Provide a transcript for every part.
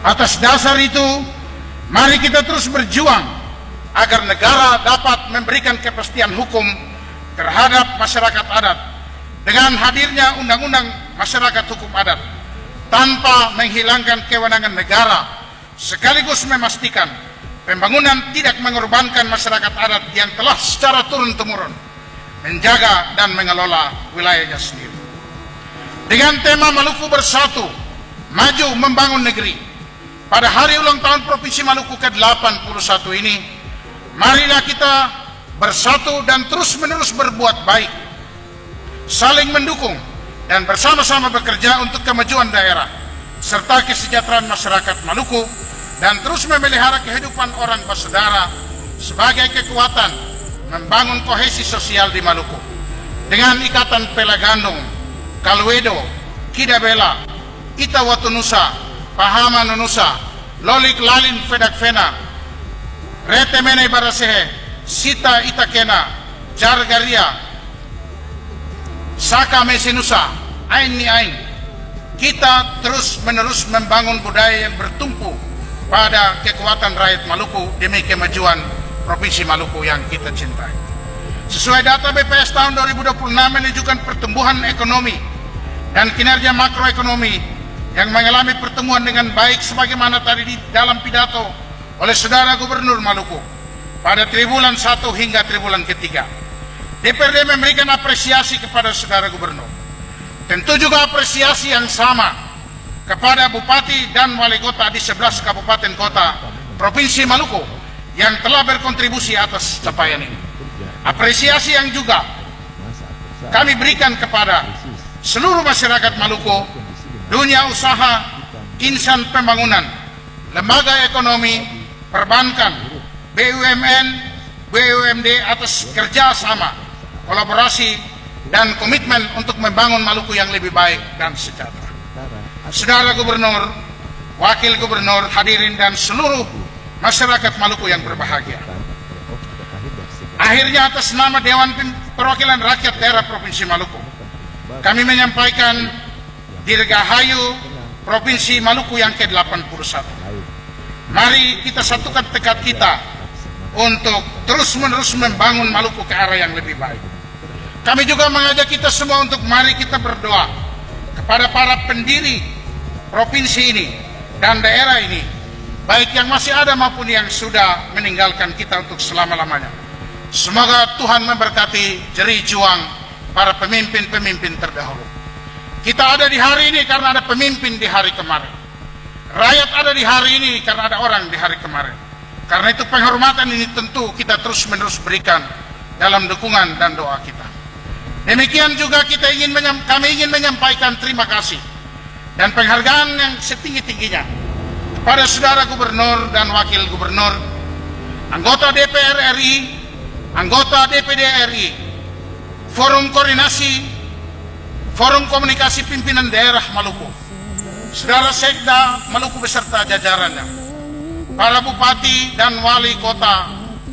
Atas dasar itu, mari kita terus berjuang agar negara dapat memberikan kepastian hukum terhadap masyarakat adat dengan hadirnya undang-undang masyarakat hukum adat tanpa menghilangkan kewenangan negara, sekaligus memastikan pembangunan tidak mengorbankan masyarakat adat yang telah secara turun-temurun menjaga dan mengelola wilayahnya sendiri. Dengan tema Maluku Bersatu, Maju Membangun Negeri, pada hari ulang tahun Provinsi Maluku ke-81 ini, marilah kita bersatu dan terus-menerus berbuat baik, saling mendukung, dan bersama-sama bekerja untuk kemajuan daerah, serta kesejahteraan masyarakat Maluku, dan terus memelihara kehidupan orang bersaudara sebagai kekuatan membangun kohesi sosial di Maluku. Dengan ikatan Pelagandung, Kalwedo, Kidabela, Itawatunusa, Pahamanunusa, Lolik Lalin Fedakfena, Retemene Barasehe, Sita Itakena, Jargaria, Saka Mesinusa, Ain ni Ain. Kita terus-menerus membangun budaya yang bertumpu pada kekuatan rakyat Maluku demi kemajuan Provinsi Maluku yang kita cintai. Sesuai data BPS tahun 2026 menunjukkan pertumbuhan ekonomi dan kinerja makroekonomi yang mengalami pertumbuhan dengan baik sebagaimana tadi di dalam pidato oleh Saudara Gubernur Maluku pada triwulan 1 hingga triwulan ketiga. DPRD memberikan apresiasi kepada Saudara Gubernur. Tentu juga apresiasi yang sama kepada Bupati dan Wali Kota di 11 kabupaten kota Provinsi Maluku yang telah berkontribusi atas capaian ini. Apresiasi yang juga kami berikan kepada seluruh masyarakat Maluku, dunia usaha, insan pembangunan, lembaga ekonomi, perbankan, BUMN, BUMD atas kerjasama, kolaborasi, dan komitmen untuk membangun Maluku yang lebih baik dan sejahtera. Saudara Gubernur, Wakil Gubernur, hadirin dan seluruh masyarakat Maluku yang berbahagia. Akhirnya atas nama Dewan Perwakilan Rakyat Daerah Provinsi Maluku, kami menyampaikan Dirgahayu Provinsi Maluku yang ke-81. Mari kita satukan tekad kita untuk terus-menerus membangun Maluku ke arah yang lebih baik. Kami juga mengajak kita semua untuk mari kita berdoa kepada para pendiri provinsi ini dan daerah ini, baik yang masih ada maupun yang sudah meninggalkan kita untuk selama-lamanya. Semoga Tuhan memberkati jerih juang para pemimpin-pemimpin terdahulu. Kita ada di hari ini karena ada pemimpin di hari kemarin. Rakyat ada di hari ini karena ada orang di hari kemarin. Karena itu penghormatan ini tentu kita terus-menerus berikan dalam dukungan dan doa kita. Demikian juga kami ingin menyampaikan terima kasih dan penghargaan yang setinggi-tingginya kepada Saudara Gubernur dan Wakil Gubernur, anggota DPR RI, anggota DPD RI, Forum Koordinasi, Forum Komunikasi Pimpinan Daerah Maluku, Saudara Sekda Maluku beserta jajarannya, para Bupati dan Wali Kota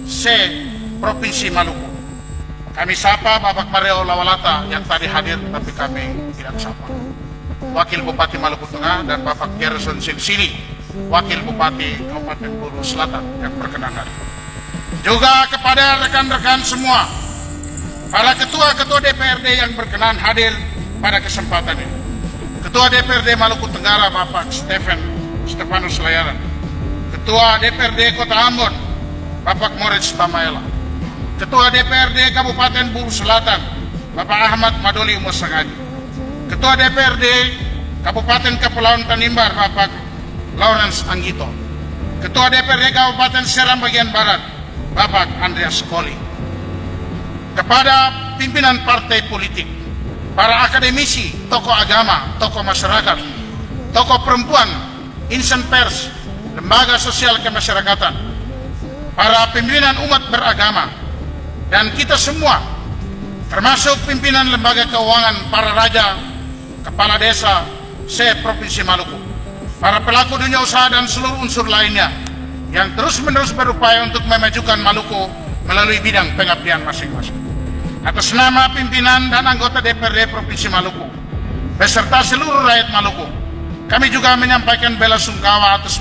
se-Provinsi Maluku. Kami sapa Bapak Mario Lawalata yang tadi hadir tapi kami tidak sapa. Wakil Bupati Maluku Tengah dan Bapak Gerson Silsili, Wakil Bupati Kabupaten Buru Selatan yang berkenan hadir. Juga kepada rekan-rekan semua, para ketua-ketua DPRD yang berkenan hadir pada kesempatan ini. Ketua DPRD Maluku Tenggara Bapak Stefanus Layaran, Ketua DPRD Kota Ambon Bapak Moritz Tamaela, Ketua DPRD Kabupaten Buru Selatan Bapak Ahmad Madoli Umosangadi, Ketua DPRD Kabupaten Kepulauan Tanimbar Bapak Lawrence Anggito, Ketua DPRD Kabupaten Seram bagian Barat Bapak Andreas Koli. Kepada pimpinan partai politik, para akademisi, tokoh agama, tokoh masyarakat, tokoh perempuan, insan pers, lembaga sosial kemasyarakatan, para pimpinan umat beragama, dan kita semua, termasuk pimpinan lembaga keuangan, para raja, kepala desa, se-Provinsi Maluku, para pelaku dunia usaha dan seluruh unsur lainnya yang terus-menerus berupaya untuk memajukan Maluku melalui bidang pengabdian masing-masing. Atas nama pimpinan dan anggota DPRD Provinsi Maluku beserta seluruh rakyat Maluku, kami juga menyampaikan bela sungkawa atas